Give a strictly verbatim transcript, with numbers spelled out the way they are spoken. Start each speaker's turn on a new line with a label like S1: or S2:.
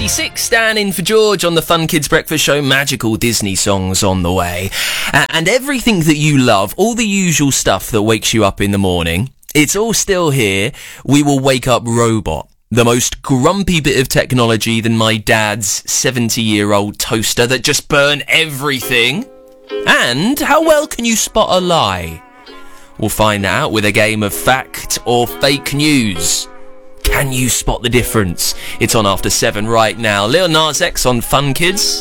S1: fifty-six, Dan in for George on the Fun Kids Breakfast Show. Magical Disney songs on the way. Uh, and everything that you love, all the usual stuff that wakes you up in the morning, it's all still here. We will wake up Robot, the most grumpy bit of technology than my dad's seventy-year-old toaster that just burned everything. And how well can you spot a lie? We'll find out with a game of fact or fake news. Can you spot the difference? It's on after seven right now. Lil Nas X on Fun Kids.